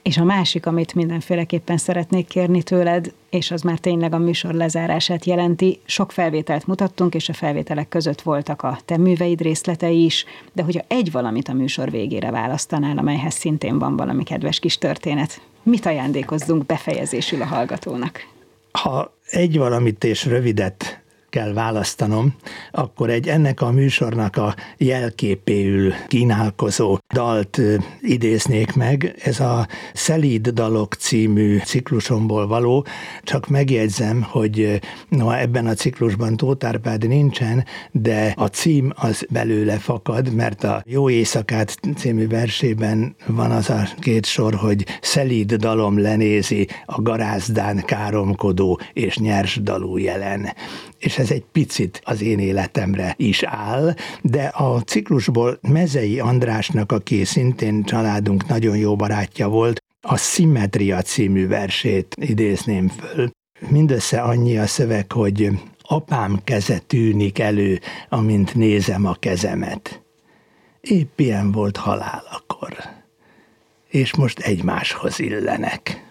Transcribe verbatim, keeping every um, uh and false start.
És a másik, amit mindenféleképpen szeretnék kérni tőled, és az már tényleg a műsor lezárását jelenti, sok felvételt mutattunk, és a felvételek között voltak a te műveid részletei is, de hogyha egy valamit a műsor végére választanál, amelyhez szintén van valami kedves kis történet, mit ajándékozzunk befejezésül a hallgatónak? Ha egy valamit és rövidet kell választanom, akkor egy ennek a műsornak a jelképéül kínálkozó dalt idéznék meg. Ez a Szelíd dalok című ciklusomból való, csak megjegyzem, hogy no, ebben a ciklusban Tóth Árpád nincsen, de a cím az belőle fakad, mert a Jó éjszakát című versében van az a két sor, hogy szelíd dalom lenézi a garázdán káromkodó és nyers dalú jelen. És ez egy picit az én életemre is áll, de a ciklusból Mezei Andrásnak, aki szintén családunk nagyon jó barátja volt, a Szimmetria című versét idézném föl. Mindössze annyi a szöveg, hogy apám keze tűnik elő, amint nézem a kezemet. Épp ilyen volt halálakor, és most egymáshoz illenek.